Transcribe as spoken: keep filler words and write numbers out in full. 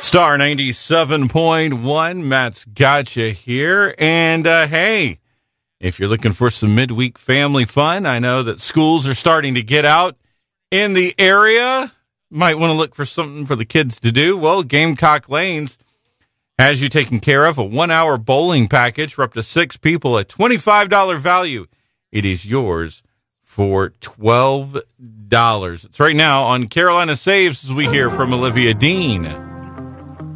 Star ninety-seven point one, Matt's Gotcha here. And uh, hey, if you're looking for some midweek family fun, I know that schools are starting to get out in the area. Might want to look for something for the kids to do. Well, Gamecock Lanes has you taken care of. A one-hour bowling package for up to six people at twenty-five dollars value. It is yours for twelve dollars. It's right now on Carolina Saves as we hear from Olivia Dean.